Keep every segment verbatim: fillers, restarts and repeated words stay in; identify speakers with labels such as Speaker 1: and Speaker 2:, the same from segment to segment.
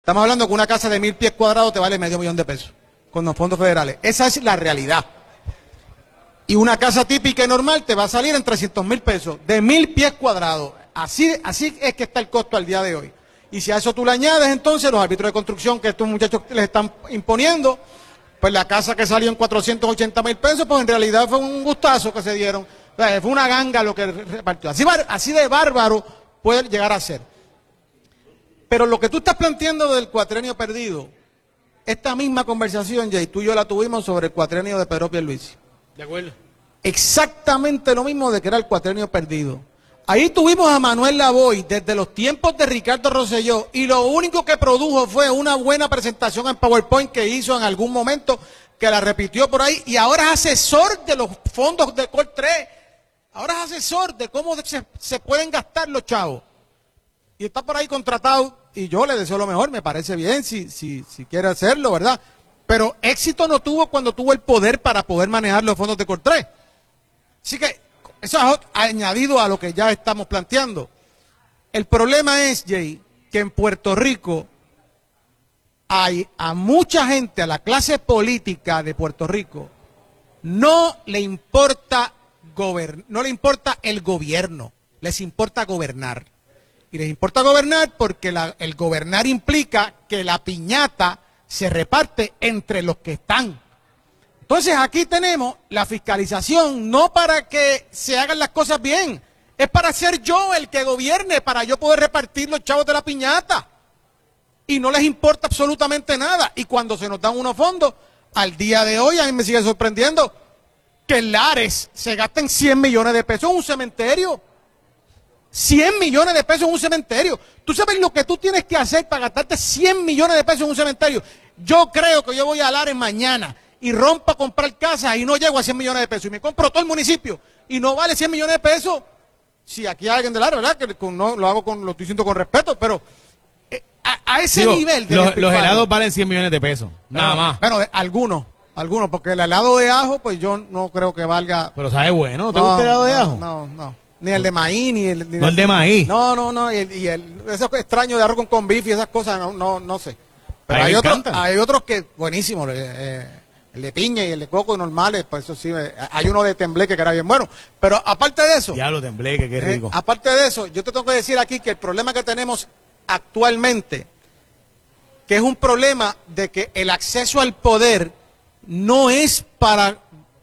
Speaker 1: Estamos hablando que una casa de mil pies cuadrados te vale medio millón de pesos con los fondos federales. Esa es la realidad. Y una casa típica y normal te va a salir en trescientos mil pesos, de mil pies cuadrados. Así, así es que está el costo al día de hoy. Y si a eso tú le añades entonces los árbitros de construcción que estos muchachos les están imponiendo, pues la casa que salió en cuatrocientos ochenta mil pesos, pues en realidad fue un gustazo que se dieron. O sea, fue una ganga lo que repartió. Así, así de bárbaro puede llegar a ser. Pero lo que tú estás planteando del cuatrenio perdido, esta misma conversación, Jay, tú y yo la tuvimos sobre el cuatrenio de Pedro Pierluisi.
Speaker 2: De acuerdo.
Speaker 1: Exactamente lo mismo de que era el cuatrenio perdido. Ahí tuvimos a Manuel Lavoy desde los tiempos de Ricardo Rosselló y lo único que produjo fue una buena presentación en PowerPoint que hizo en algún momento, que la repitió por ahí, y ahora es asesor de los fondos de Col tres. Ahora es asesor de cómo se, se pueden gastar los chavos. Y está por ahí contratado, y yo le deseo lo mejor, me parece bien si, si, si quiere hacerlo, ¿verdad? Pero éxito no tuvo cuando tuvo el poder para poder manejar los fondos de Col tres. Así que eso es añadido a lo que ya estamos planteando. El problema es, Jay, que en Puerto Rico hay a mucha gente, a la clase política de Puerto Rico, no le importa gobern- no le importa el gobierno, les importa gobernar. Y les importa gobernar porque la, el gobernar implica que la piñata se reparte entre los que están. Entonces aquí tenemos la fiscalización, no para que se hagan las cosas bien, es para ser yo el que gobierne, para yo poder repartir los chavos de la piñata. Y no les importa absolutamente nada. Y cuando se nos dan unos fondos, al día de hoy a mí me sigue sorprendiendo que en Lares se gasten cien millones de pesos en un cementerio. cien millones de pesos en un cementerio. ¿Tú sabes lo que tú tienes que hacer para gastarte cien millones de pesos en un cementerio? Yo creo que yo voy a Lares mañana y rompo a comprar casas y no llego a cien millones de pesos. Y me compro todo el municipio y no vale cien millones de pesos. Si aquí hay alguien de Lares, ¿verdad? Que con, no, lo hago con, lo estoy diciendo con respeto, pero eh, a, a ese
Speaker 2: Digo,
Speaker 1: nivel de
Speaker 2: los, los helados valen cien millones de pesos, nada
Speaker 1: bueno,
Speaker 2: más.
Speaker 1: Bueno, de, algunos, algunos, porque el helado de ajo, pues yo no creo que valga.
Speaker 2: Pero sabe bueno, ¿te
Speaker 1: no,
Speaker 2: gusta el helado de
Speaker 1: no,
Speaker 2: ajo?
Speaker 1: No, no. Ni el de maíz, ni el... Ni
Speaker 2: no el de maíz.
Speaker 1: No, no, no, y el, y el eso extraño de arroz con con bife y esas cosas, no, no, no sé. Pero hay otros, hay otros que, buenísimos, eh, el de piña y el de coco normales, pues eso sí, eh, hay uno de tembleque que era bien bueno. Pero aparte de eso...
Speaker 2: Ya lo tembleque, qué rico.
Speaker 1: Eh, aparte de eso, yo te tengo que decir aquí que el problema que tenemos actualmente, que es un problema de que el acceso al poder no es para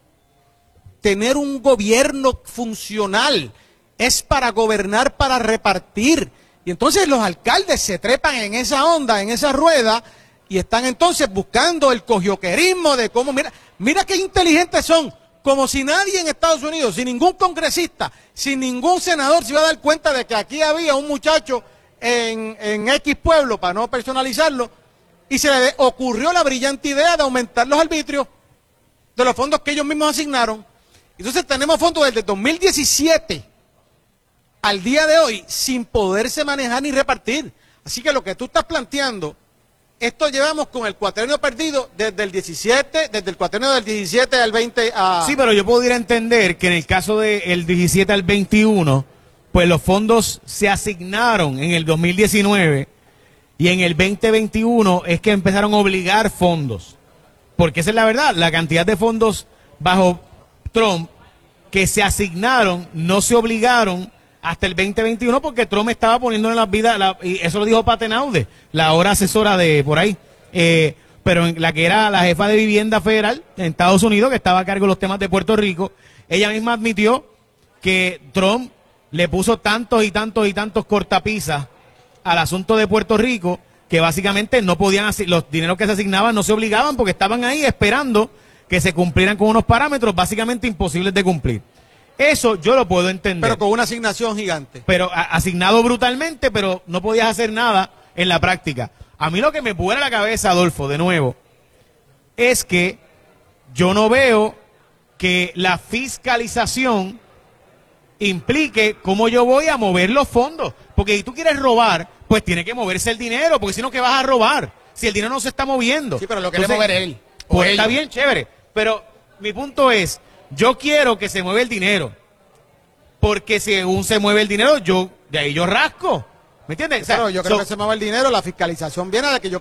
Speaker 1: tener un gobierno funcional, es para gobernar, para repartir. Y entonces los alcaldes se trepan en esa onda, en esa rueda, y están entonces buscando el cogioquerismo de cómo, mira, mira qué inteligentes son, como si nadie en Estados Unidos, sin ningún congresista, sin ningún senador se iba a dar cuenta de que aquí había un muchacho en, en X pueblo, para no personalizarlo, y se le ocurrió la brillante idea de aumentar los arbitrios de los fondos que ellos mismos asignaron. Entonces tenemos fondos desde dos mil diecisiete al día de hoy sin poderse manejar ni repartir. Así que lo que tú estás planteando, esto llevamos con el cuatrenio perdido desde el diecisiete, desde el cuatrenio del diecisiete al veinte a...
Speaker 2: Sí, pero yo pudiera entender que en el caso del diecisiete al veintiuno, pues los fondos se asignaron en el dos mil diecinueve y en el veinte veintiuno es que empezaron a obligar fondos. Porque esa es la verdad, la cantidad de fondos bajo Trump que se asignaron no se obligaron hasta el veinte veintiuno porque Trump estaba poniendo en las vidas, la, y eso lo dijo Patenaude, la ahora asesora de por ahí, eh, pero en la que era la jefa de vivienda federal en Estados Unidos, que estaba a cargo de los temas de Puerto Rico, ella misma admitió que Trump le puso tantos y tantos y tantos cortapisas al asunto de Puerto Rico, que básicamente no podían, los dineros que se asignaban no se obligaban porque estaban ahí esperando que se cumplieran con unos parámetros básicamente imposibles de cumplir. Eso yo lo puedo entender.
Speaker 1: Pero con una asignación gigante.
Speaker 2: Pero a, asignado brutalmente, pero no podías hacer nada en la práctica. A mí lo que me vuela la cabeza, Adolfo, de nuevo, es que yo no veo que la fiscalización implique cómo yo voy a mover los fondos. Porque si tú quieres robar, pues tiene que moverse el dinero, porque si no, ¿qué vas a robar? Si el dinero no se está moviendo.
Speaker 1: Sí, pero lo quiere mover él.
Speaker 2: Pues está bien, chévere. Pero mi punto es, yo quiero que se mueva el dinero. Porque según se mueve el dinero, yo de ahí yo rasco. ¿Me entiendes? O sea,
Speaker 1: Pero yo creo
Speaker 2: so-
Speaker 1: que se mueve el dinero, la fiscalización viene de que yo